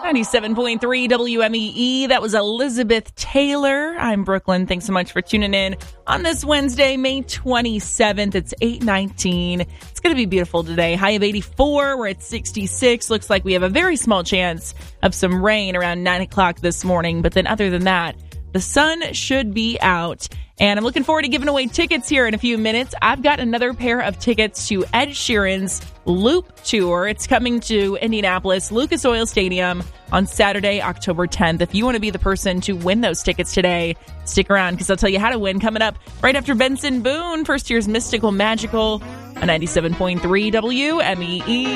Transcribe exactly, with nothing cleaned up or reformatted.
ninety-seven point three W M E E. That was Elizabeth Taylor. I'm Brooklyn. Thanks so much for tuning in on this Wednesday, May twenty-seventh. It's eight nineteen. It's going to be beautiful today. High of eighty-four. We're at sixty-six. Looks like we have a very small chance of some rain around nine o'clock this morning. But then other than that, the sun should be out. And I'm looking forward to giving away tickets here in a few minutes. I've got another pair of tickets to Ed Sheeran's Loop Tour. It's coming to Indianapolis, Lucas Oil Stadium on Saturday, October tenth. If you want to be the person to win those tickets today, stick around because I'll tell you how to win coming up right after Benson Boone, first year's Mystical Magical on ninety-seven point three W M E E.